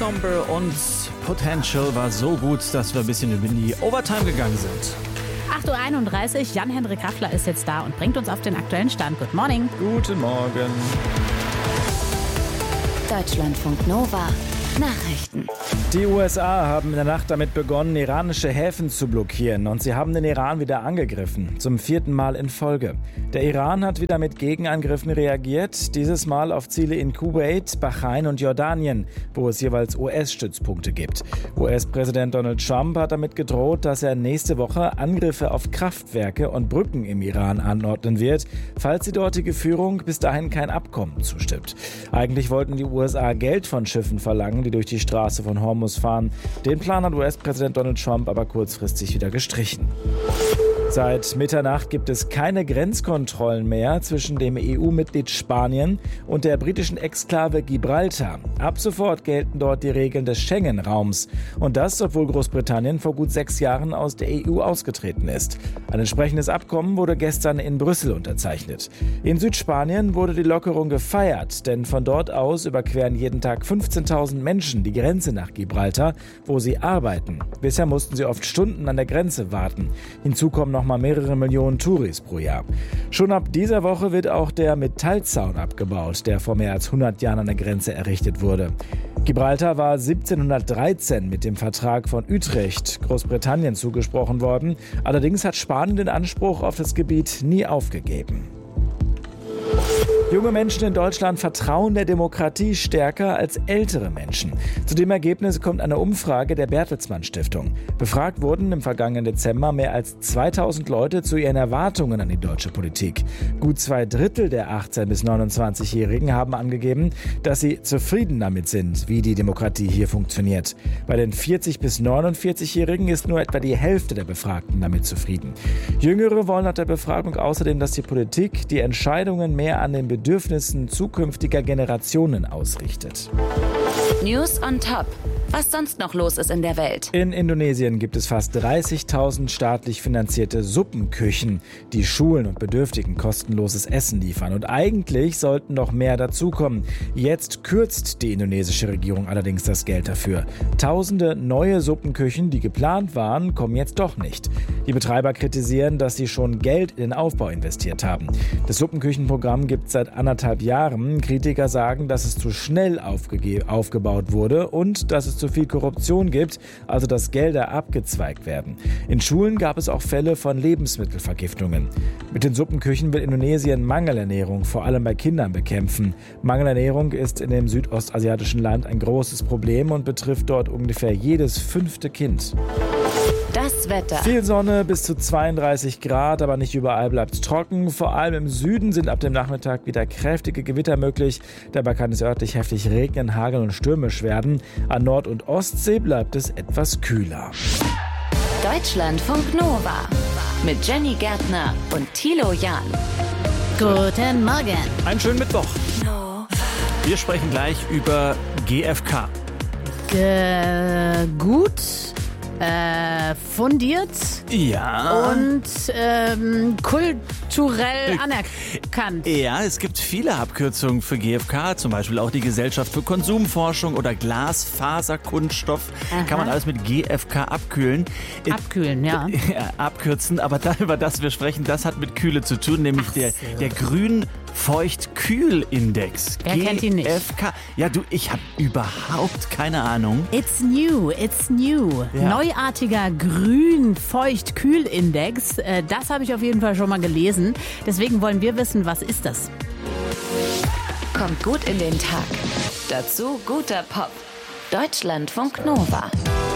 Somber und Potential war so gut, dass wir ein bisschen in die Overtime gegangen sind. 8.31 Uhr, Jan-Hendrik Raffler ist jetzt da und bringt uns auf den aktuellen Stand. Good morning. Guten Morgen. Deutschlandfunk Nova. Nachrichten. Die USA haben in der Nacht damit begonnen, iranische Häfen zu blockieren, und sie haben den Iran wieder angegriffen, zum 4. Mal in Folge. Der Iran hat wieder mit Gegenangriffen reagiert, dieses Mal auf Ziele in Kuwait, Bahrain und Jordanien, wo es jeweils US-Stützpunkte gibt. US-Präsident Donald Trump hat damit gedroht, dass er nächste Woche Angriffe auf Kraftwerke und Brücken im Iran anordnen wird, falls die dortige Führung bis dahin kein Abkommen zustimmt. Eigentlich wollten die USA Geld von Schiffen verlangen, die durch die Straße von Hormuz fahren. Den Plan hat US-Präsident Donald Trump aber kurzfristig wieder gestrichen. Seit Mitternacht gibt es keine Grenzkontrollen mehr zwischen dem EU-Mitglied Spanien und der britischen Exklave Gibraltar. Ab sofort gelten dort die Regeln des Schengen-Raums. Und das, obwohl Großbritannien vor gut 6 Jahren aus der EU ausgetreten ist. Ein entsprechendes Abkommen wurde gestern in Brüssel unterzeichnet. In Südspanien wurde die Lockerung gefeiert, denn von dort aus überqueren jeden Tag 15.000 Menschen die Grenze nach Gibraltar, wo sie arbeiten. Bisher mussten sie oft Stunden an der Grenze warten. Hinzu kommen noch mal mehrere Millionen Touris pro Jahr. Schon ab dieser Woche wird auch der Metallzaun abgebaut, der vor mehr als 100 Jahren an der Grenze errichtet wurde. Gibraltar war 1713 mit dem Vertrag von Utrecht Großbritannien zugesprochen worden. Allerdings hat Spanien den Anspruch auf das Gebiet nie aufgegeben. Junge Menschen in Deutschland vertrauen der Demokratie stärker als ältere Menschen. Zu dem Ergebnis kommt eine Umfrage der Bertelsmann Stiftung. Befragt wurden im vergangenen Dezember mehr als 2000 Leute zu ihren Erwartungen an die deutsche Politik. Gut 2/3 der 18- bis 29-Jährigen haben angegeben, dass sie zufrieden damit sind, wie die Demokratie hier funktioniert. Bei den 40- bis 49-Jährigen ist nur etwa die Hälfte der Befragten damit zufrieden. Jüngere wollen nach der Befragung außerdem, dass die Politik die Entscheidungen mehr an den Bedürfnissen zukünftiger Generationen ausrichtet. News on Top. Was sonst noch los ist in der Welt. In Indonesien gibt es fast 30.000 staatlich finanzierte Suppenküchen, die Schulen und Bedürftigen kostenloses Essen liefern. Und eigentlich sollten noch mehr dazukommen. Jetzt kürzt die indonesische Regierung allerdings das Geld dafür. Tausende neue Suppenküchen, die geplant waren, kommen jetzt doch nicht. Die Betreiber kritisieren, dass sie schon Geld in den Aufbau investiert haben. Das Suppenküchenprogramm gibt es seit 1,5 Jahren. Kritiker sagen, dass es zu schnell aufgebaut wurde und dass es zu viel Korruption gibt, also dass Gelder abgezweigt werden. In Schulen gab es auch Fälle von Lebensmittelvergiftungen. Mit den Suppenküchen will Indonesien Mangelernährung vor allem bei Kindern bekämpfen. Mangelernährung ist in dem südostasiatischen Land ein großes Problem und betrifft dort ungefähr jedes 5. Kind. Das Wetter. Viel Sonne, bis zu 32 Grad, aber nicht überall bleibt es trocken. Vor allem im Süden sind ab dem Nachmittag wieder kräftige Gewitter möglich. Dabei kann es örtlich heftig regnen, hageln und stürmisch werden. An Nord- und Ostsee bleibt es etwas kühler. Deutschlandfunk Nova. Mit Jenny Gärtner und Thilo Jahn. Guten Morgen. Einen schönen Mittwoch. Wir sprechen gleich über GfK. Gut. Fundiert Ja. und kulturell anerkannt. Ja, es gibt viele Abkürzungen für GfK, zum Beispiel auch die Gesellschaft für Konsumforschung oder Glasfaserkunststoff. Aha. Kann man alles mit GfK abkühlen. Abkühlen, ja. Abkürzen, aber über das wir sprechen, das hat mit Kühle zu tun, nämlich Ach so. der Grün-Feucht-Kühl-Index. Wer kennt ihn nicht? GfK. Ja, ich habe überhaupt keine Ahnung. It's new. Ja. Neuartiger Grün-Feucht-Kühl-Index. Das habe ich auf jeden Fall schon mal gelesen. Deswegen wollen wir wissen, was ist das? Kommt gut in den Tag. Dazu guter Pop. Deutschlandfunk Nova.